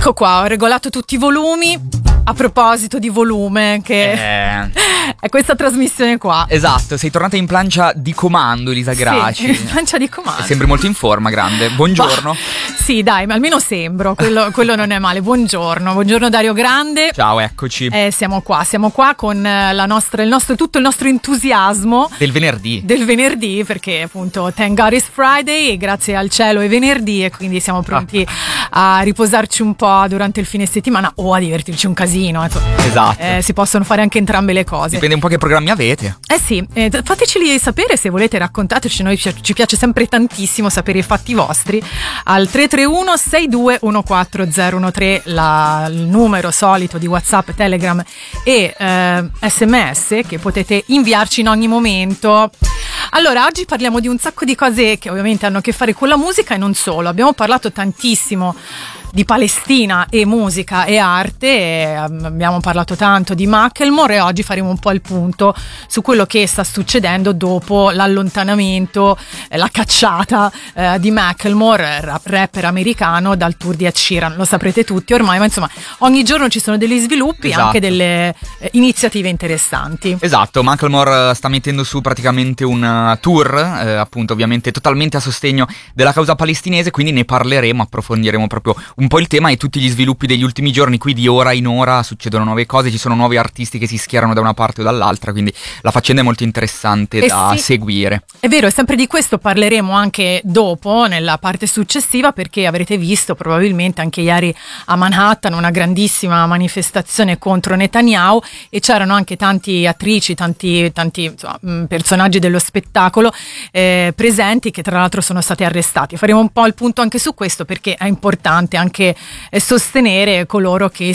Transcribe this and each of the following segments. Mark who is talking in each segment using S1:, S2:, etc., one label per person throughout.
S1: Ecco qua, ho regolato tutti i volumi. A proposito di volume, che è questa trasmissione qua.
S2: Esatto, sei tornata in plancia di comando, Elisa Graci.
S1: Sì, in plancia di comando.
S2: Sembri molto in forma, grande. Buongiorno.
S1: Sì, dai, ma almeno sembro, quello non è male. Buongiorno Dario Grande.
S2: Ciao, eccoci.
S1: Siamo qua con tutto il nostro entusiasmo
S2: Del venerdì,
S1: perché appunto Thank God It's Friday e grazie al cielo è venerdì, e quindi siamo pronti a riposarci un po' durante il fine settimana o a divertirci un casino.
S2: Esatto.
S1: Si possono fare anche entrambe le cose.
S2: Dipende un po' che programmi avete.
S1: Sì, fateceli sapere se volete, raccontateci, noi ci piace sempre tantissimo sapere i fatti vostri al 331 6214013, il numero solito di WhatsApp, Telegram e SMS che potete inviarci in ogni momento. Allora, oggi parliamo di un sacco di cose che ovviamente hanno a che fare con la musica e non solo. Abbiamo parlato tantissimo di Palestina e musica e arte, e abbiamo parlato tanto di Macklemore, e oggi faremo un po' il punto su quello che sta succedendo dopo l'allontanamento, la cacciata di Macklemore, rapper americano, dal tour di Ed Sheeran. Lo saprete tutti ormai, ma insomma ogni giorno ci sono degli sviluppi,
S2: esatto,
S1: anche delle iniziative interessanti.
S2: Esatto, Macklemore sta mettendo su praticamente un tour, appunto ovviamente totalmente a sostegno della causa palestinese, quindi ne parleremo, approfondiremo proprio un po' il tema e tutti gli sviluppi degli ultimi giorni. Qui di ora in ora succedono nuove cose, ci sono nuovi artisti che si schierano da una parte o dall'altra, quindi la faccenda è molto interessante da seguire.
S1: È vero, e sempre di questo parleremo anche dopo, nella parte successiva, perché avrete visto probabilmente anche ieri a Manhattan una grandissima manifestazione contro Netanyahu, e c'erano anche tanti attrici, tanti insomma, personaggi dello spettacolo presenti, che tra l'altro sono stati arrestati. Faremo un po' il punto anche su questo, perché è importante anche sostenere coloro che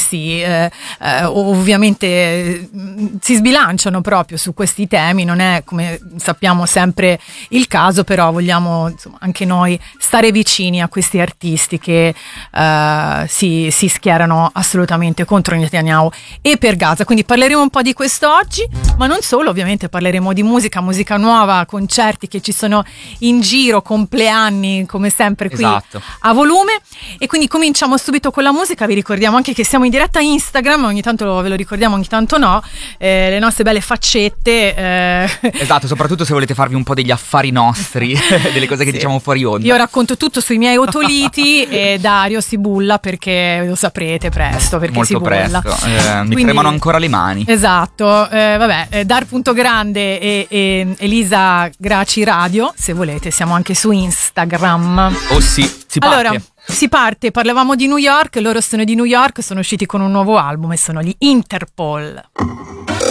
S1: ovviamente si sbilanciano proprio su questi temi. Non è, come sappiamo, sempre il caso, però vogliamo insomma anche noi stare vicini a questi artisti che si schierano assolutamente contro Netanyahu e per Gaza. Quindi parleremo un po' di questo oggi, ma non solo, ovviamente parleremo di musica nuova, concerti che ci sono in giro, compleanni come sempre qui, esatto, a volume. E quindi cominciamo subito con la musica. Vi ricordiamo anche che siamo in diretta Instagram, ogni tanto ve lo ricordiamo, ogni tanto no, le nostre belle faccette.
S2: Esatto, soprattutto se volete farvi un po' degli affari nostri, delle cose che diciamo fuori onda.
S1: Io racconto tutto sui miei otoliti e Dario si bulla, perché lo saprete presto, perché
S2: molto
S1: si bulla.
S2: Presto, mi tremano ancora le mani.
S1: Esatto, Dar.grande e Elisa Graci Radio, se volete, siamo anche su Instagram.
S2: Oh sì, si parte.
S1: Allora, si parte, parlavamo di New York, loro sono di New York, sono usciti con un nuovo album e sono gli Interpol.